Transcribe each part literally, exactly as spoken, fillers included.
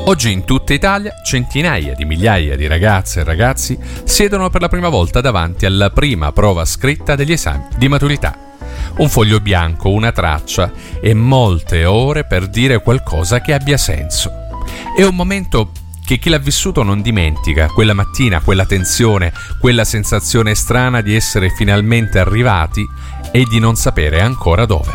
Oggi in tutta Italia centinaia di migliaia di ragazze e ragazzi siedono per la prima volta davanti alla prima prova scritta degli esami di maturità. Un foglio bianco, una traccia e molte ore per dire qualcosa che abbia senso. È un momento che chi l'ha vissuto non dimentica, quella mattina, quella tensione, quella sensazione strana di essere finalmente arrivati e di non sapere ancora dove.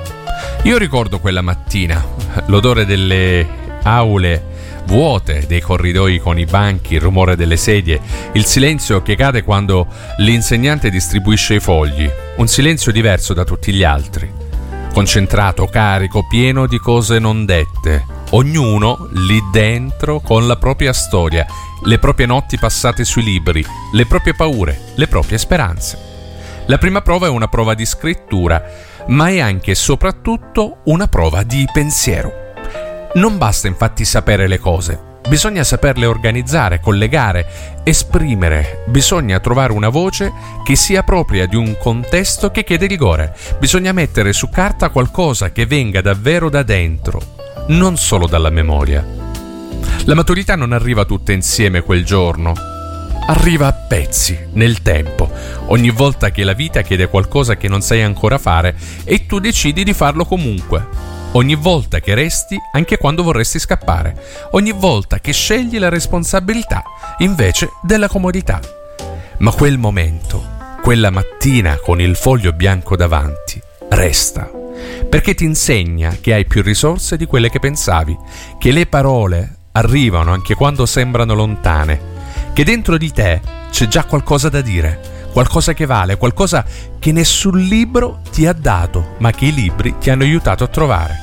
Io ricordo quella mattina, l'odore delle aule vuote, dei corridoi con i banchi, il rumore delle sedie, il silenzio che cade quando l'insegnante distribuisce i fogli, un silenzio diverso da tutti gli altri, concentrato, carico, pieno di cose non dette, ognuno lì dentro con la propria storia, le proprie notti passate sui libri, le proprie paure, le proprie speranze. La prima prova è una prova di scrittura, ma è anche e soprattutto una prova di pensiero. Non basta infatti sapere le cose, bisogna saperle organizzare, collegare, esprimere, bisogna trovare una voce che sia propria di un contesto che chiede rigore, bisogna mettere su carta qualcosa che venga davvero da dentro, non solo dalla memoria. La maturità non arriva tutta insieme quel giorno, arriva a pezzi, nel tempo, ogni volta che la vita chiede qualcosa che non sai ancora fare e tu decidi di farlo comunque. Ogni volta che resti anche quando vorresti scappare, ogni volta che scegli la responsabilità invece della comodità. Ma quel momento, quella mattina con il foglio bianco davanti, resta, perché ti insegna che hai più risorse di quelle che pensavi, che le parole arrivano anche quando sembrano lontane, che dentro di te c'è già qualcosa da dire, qualcosa che vale, qualcosa che nessun libro ti ha dato, ma che i libri ti hanno aiutato a trovare.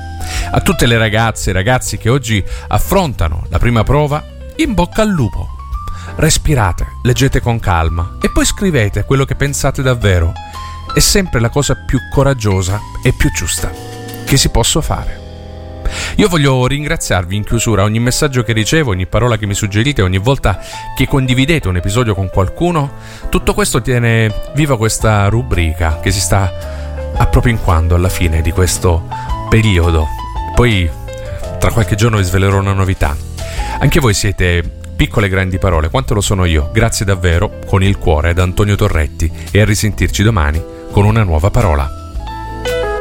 A tutte le ragazze e ragazzi che oggi affrontano la prima prova, in bocca al lupo. Respirate, leggete con calma e poi scrivete quello che pensate davvero. È sempre la cosa più coraggiosa e più giusta che si possa fare. Io voglio ringraziarvi in chiusura. Ogni messaggio che ricevo, ogni parola che mi suggerite, ogni volta che condividete un episodio con qualcuno, tutto questo tiene viva questa rubrica che si sta appropinquando alla fine di questo periodo. Poi tra qualche giorno vi svelerò una novità. Anche voi siete piccole grandi parole, quanto lo sono io. Grazie davvero, con il cuore, da Antonio Torretti, e a risentirci domani con una nuova parola.